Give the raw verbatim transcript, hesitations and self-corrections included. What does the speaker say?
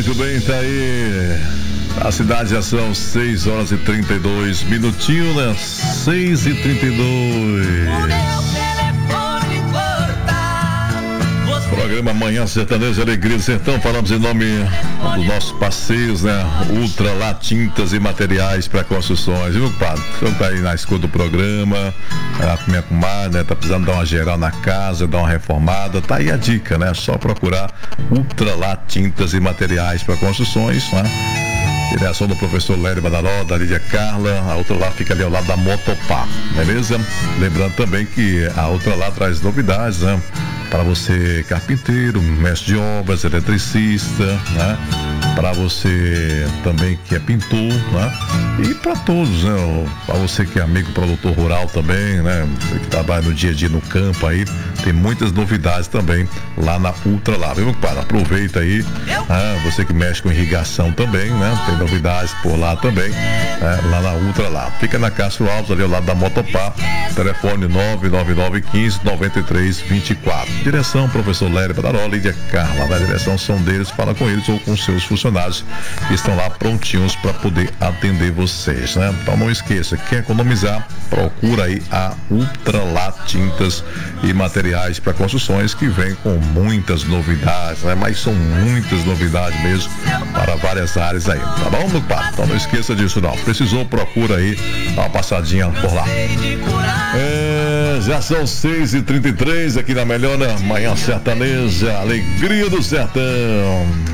Muito bem, tá aí. A cidade já são seis horas e trinta e dois minutinhos, né? seis e trinta e dois. Programa Manhã Sertaneja, Alegria do Sertão. Falamos em nome dos nossos parceiros, né? Ultra Lá Tintas e Materiais para Construções. Viu, padre? O senhor tá aí na escuta do programa, a minha comadre, né? Tá precisando dar uma geral na casa, dar uma reformada. Tá aí a dica, né? Só procurar Ultra Lá Tintas e Materiais para Construções, né? Direção do professor Lério Badaró, da Lídia Carla. A outra lá fica ali ao lado da Motopar, beleza? Lembrando também que a outra lá traz novidades, né? Para você carpinteiro, mestre de obras, eletricista, né? Para você também que é pintor, né? E para todos, né? Para você que é amigo produtor rural também, né? Você que trabalha no dia a dia no campo aí, tem muitas novidades também lá na Ultra Lá, viu, cara? Aproveita aí, né? Você que mexe com irrigação também, né? Tem novidades por lá também, né? Lá na Ultra Lá. Fica na Castro Alves, ali ao lado da Motopar, telefone nove nove nove um cinco nove três dois quatro. Direção, professor Lério Badaró, Lídia Carla. Na direção são deles, fala com eles ou com seus funcionários que estão lá prontinhos para poder atender vocês, né? Então não esqueça, quer economizar, procura aí a Ultra Lá Tintas e Materiais para Construções, que vem com muitas novidades, né? Mas são muitas novidades mesmo para várias áreas aí, tá bom, meu pai? Então não esqueça disso não. Precisou, procura aí, dá uma passadinha por lá. É, já são seis e trinta e três aqui na Melhor, né? Manhã Sertaneja, Alegria do Sertão.